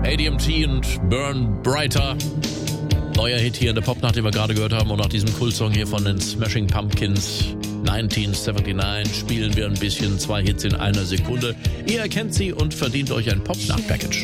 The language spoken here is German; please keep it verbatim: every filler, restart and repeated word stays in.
A D M T und Burn Brighter. Neuer Hit hier in der Popnacht, den wir gerade gehört haben. Und nach diesem Cool-Song hier von den Smashing Pumpkins neunzehnhundertneunundsiebzig spielen wir ein bisschen zwei Hits in einer Sekunde. Ihr erkennt sie und verdient euch ein Popnacht-Package.